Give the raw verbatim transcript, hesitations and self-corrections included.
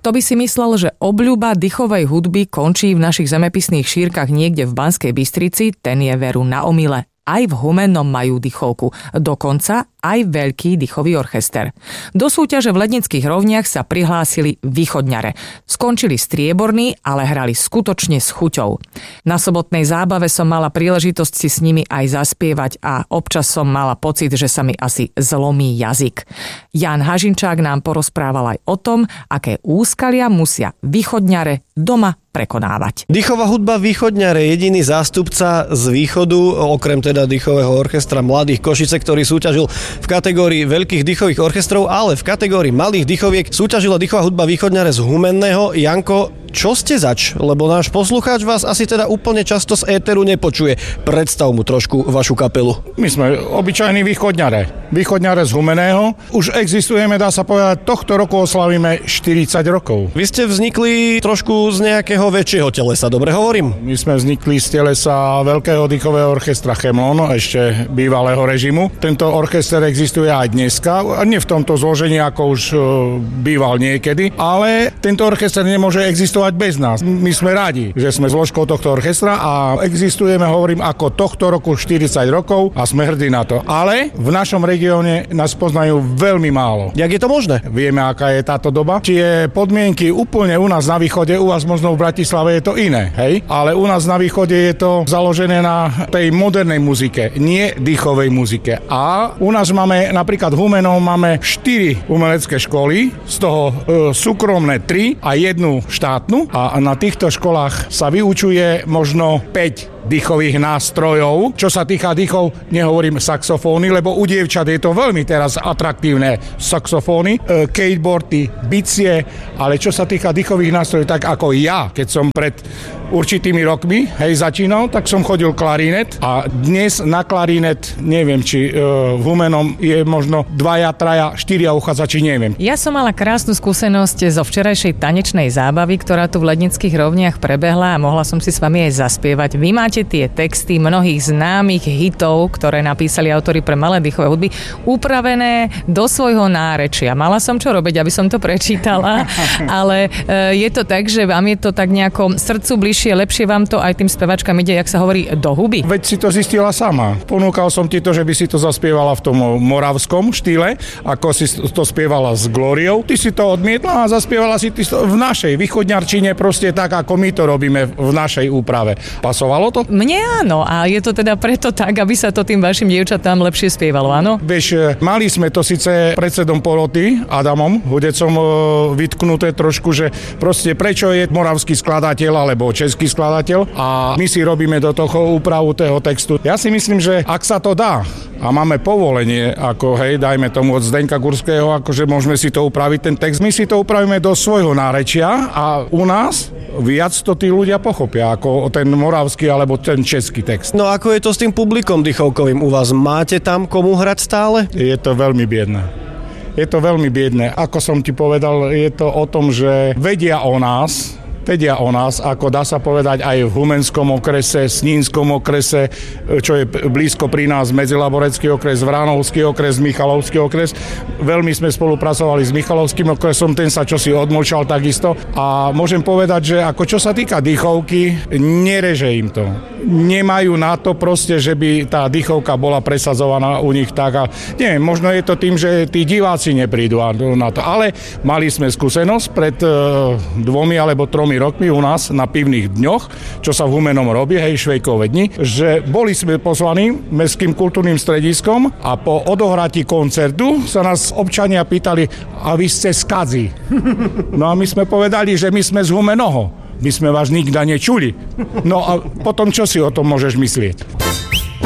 Kto by si myslel, že obľuba dychovej hudby končí v našich zemepisných šírkach niekde v Banskej Bystrici, ten je veru na omyle. Aj v Humennom majú dychovku, dokonca aj veľký dychový orchester. Do súťaže v Lednických rovniach sa prihlásili východňare. Skončili strieborní, ale hrali skutočne s chuťou. Na sobotnej zábave som mala príležitosť si s nimi aj zaspievať a občas som mala pocit, že sa mi asi zlomí jazyk. Jan Hažinčák nám porozprával aj o tom, aké úskalia musia východňare doma prekonávať. Dychová hudba východňare, jediný zástupca z východu, okrem teda dychového orchestra Mladých Košice, ktorý súťažil v kategórii veľkých dychových orchestrov, ale v kategórii malých dychoviek súťažila dychová hudba východňare z Humenného. Janko, čo ste zač? Lebo náš poslucháč vás asi teda úplne často z éteru nepočuje. Predstav mu trošku vašu kapelu. My sme obyčajní východňare. Východňare z Humenného. Už existujeme, dá sa povedať, tohto roku oslavíme štyridsať rokov. Vy ste vznikli trošku z nejakého väčšieho telesa, dobre hovorím? My sme vznikli z telesa veľkého dychového orchestra Chemlon, ešte bývalého režimu. Tento orchester existuje aj dneska, nie v tomto zložení, ako už býval niekedy, ale tento orchester nemôže existovať bez nás. My sme radi, že sme zložkou tohto orchestra a existujeme, hovorím, ako tohto roku štyridsať rokov a sme hrdí na to. Ale v našom regióne nás poznajú veľmi málo. Jak je to možné? Vieme, aká je táto doba. Tie podmienky úplne u nás na východe, u vás možno v Bratislave je to iné, hej? Ale u nás na východe je to založené na tej modernej muzike, nie dýchovej muzike. A u nás máme, napríklad v Humennom máme štyri umelecké školy, z toho e, súkromné tri a jednu štátnu. A na týchto školách sa vyučuje možno päť dýchových nástrojov. Čo sa týka dýchov, nehovorím saxofóny, lebo u dievčat je to veľmi teraz atraktívne saxofóny, e, skateboardy, bicie, ale čo sa týka dýchových nástrojov, tak ako ja, keď som pred určitými rokmi, hej, začínal, tak som chodil klarinet a dnes na klarinet, neviem, či e, v Humennom je možno dvaja, traja, štyria uchádzači, neviem. Ja som mala krásnu skúsenosť zo včerajšej tanečnej zábavy, ktorá tu v Lednických rovniach prebehla a mohla som si s vami aj zaspievať. Vy máte tie texty mnohých známych hitov, ktoré napísali autori pre malé dýchové hudby, upravené do svojho nárečia. Mala som čo robiť, aby som to prečítala, ale e, je to tak, že vám je to tak nejako srdcu bližšie, lepšie vám to aj tým spevačkám ide, jak sa hovorí, do huby. Veď si to zistila sama. Ponúkal som ti to, že by si to zaspievala v tom moravskom štýle, ako si to spievala s Glóriou. Ty si to odmietla a zaspievala si to v našej východňarčine, proste tak, ako my to robíme v našej úprave. Pasovalo to? Mne áno, a je to teda preto tak, aby sa to tým vašim dievčatám lepšie spievalo, áno? Vieš, mali sme to síce predsedom poroty, Adamom Hudecom, vytknuté trošku, že proste prečo je moravský skladateľ alebo český skladateľ a my si robíme do toho úpravu toho textu. Ja si myslím, že ak sa to dá a máme povolenie, ako hej, dajme tomu od Zdeňka Gurského, akože môžeme si to upraviť ten text, my si to upravíme do svojho nárečia a u nás viac to tí ľudia pochopia, ako ten moravský alebo ten český text. No ako je to s tým publikom dychovkovým u vás? Máte tam komu hrať stále? Je to veľmi biedné. Je to veľmi biedné. Ako som ti povedal, je to o tom, že vedia o nás, vedia o nás, ako dá sa povedať aj v Humenskom okrese, Snínskom okrese, čo je blízko pri nás, Medzilaborecký okres, Vránovský okres, Michalovský okres. Veľmi sme spolupracovali s Michalovským okresom, ten sa čosi odmlčal takisto. A môžem povedať, že ako čo sa týka dýchovky, nereže im to. Nemajú na to proste, že by tá dýchovka bola presadzovaná u nich tak. A neviem, možno je to tým, že tí diváci neprídu na to. Ale mali sme skúsenosť pred dvomi alebo tromi rokmi u nás na pivných dňoch, čo sa v Humennom robí, hej, Švejkové dni, že boli sme pozvaní Mestským kultúrnym strediskom a po odohratí koncertu sa nás občania pýtali, a vy ste z Kadzi? No a my sme povedali, že my sme z Humenoho. My sme vás nikda nečuli. No a potom čo si o tom môžeš myslieť?